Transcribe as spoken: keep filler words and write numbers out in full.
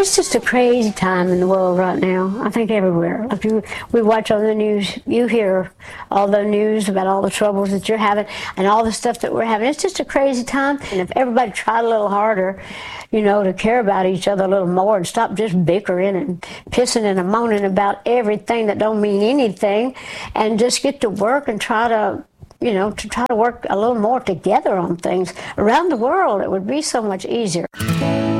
It's just a crazy time in the world right now. I think everywhere. If you we watch on the news, you hear all the news about all the troubles that you're having and all the stuff that we're having. It's just a crazy time. And if everybody tried a little harder, you know, to care about each other a little more and stop just bickering and pissing and moaning about everything that don't mean anything, and just get to work and try to, you know, to try to work a little more together on things around the world, it would be so much easier.